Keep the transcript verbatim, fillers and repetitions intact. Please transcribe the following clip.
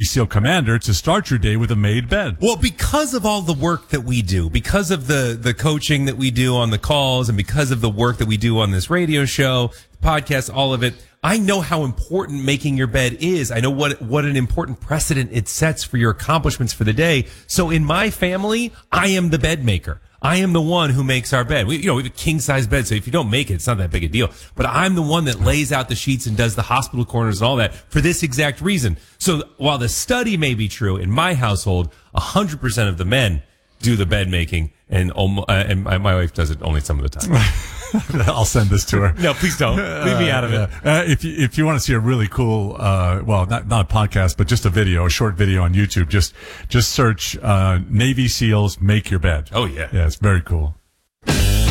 SEAL commander to start your day with a made bed. Well, because of all the work that we do, because of the, the coaching that we do on the calls, and because of the work that we do on this radio show, podcast, all of it, I know how important making your bed is. I know what, what an important precedent it sets for your accomplishments for the day. So in my family, I am the bed maker. I am the one who makes our bed. We, you know, we have a king size bed, so if you don't make it, it's not that big a deal. But I'm the one that lays out the sheets and does the hospital corners and all that for this exact reason. So while the study may be true, in my household, one hundred percent of the men do the bed making, and, um, uh, and my, my wife does it only some of the time. I'll send this to her. No, please don't. Leave me out of it. Uh, if you, if you want to see a really cool, uh, well, not, not a podcast, but just a video, a short video on YouTube, just, just search, uh, Navy SEALs Make Your Bed. Oh, yeah. Yeah, it's very cool.